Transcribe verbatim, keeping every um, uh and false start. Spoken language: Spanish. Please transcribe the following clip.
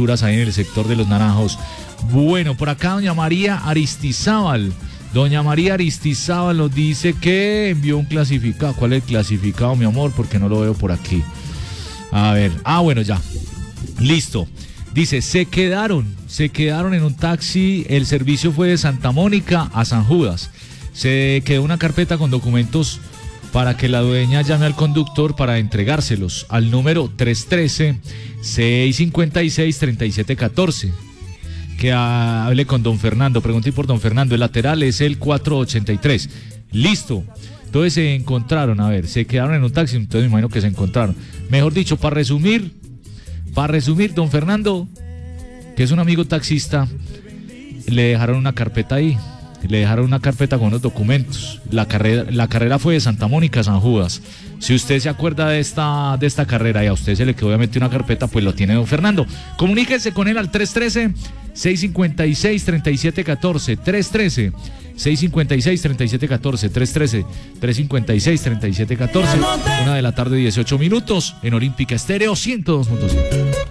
Honduras, ahí en el sector de Los Naranjos. Bueno, por acá doña María Aristizábal. Doña María Aristizábal nos dice que envió un clasificado. ¿Cuál es el clasificado, mi amor? Porque no lo veo por aquí. A ver, ah, bueno, ya. Listo. Dice, se quedaron, se quedaron en un taxi, el servicio fue de Santa Mónica a San Judas. Se quedó una carpeta con documentos para que la dueña llame al conductor para entregárselos al número tres uno tres, seis cinco seis, tres siete uno cuatro. Que hable con don Fernando, pregunté por don Fernando, el lateral es el cuatro ochenta y tres. Listo. Entonces se encontraron, a ver, se quedaron en un taxi, entonces me imagino que se encontraron. Mejor dicho, para resumir, para resumir, don Fernando, que es un amigo taxista, le dejaron una carpeta ahí. Le dejaron una carpeta con los documentos. La carrera, la carrera fue de Santa Mónica a San Judas. Si usted se acuerda de esta, de esta carrera y a usted se le quedó obviamente una carpeta, pues lo tiene don Fernando. Comuníquese con él al tres uno tres, seis cinco seis, tres siete uno cuatro. tres uno tres, seis cinco seis, tres siete uno cuatro. tres uno tres, tres cinco seis, tres siete uno cuatro. Una de la tarde, dieciocho minutos, en Olímpica Estéreo ciento dos punto siete.